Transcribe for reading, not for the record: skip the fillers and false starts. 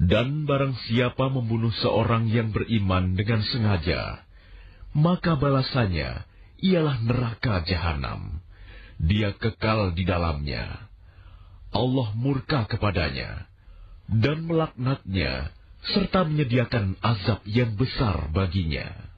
Dan barang siapa membunuh seorang yang beriman dengan sengaja, maka balasannya ialah neraka jahanam. Dia kekal di dalamnya. Allah murka kepadanya dan melaknatnya, serta menyediakan azab yang besar baginya.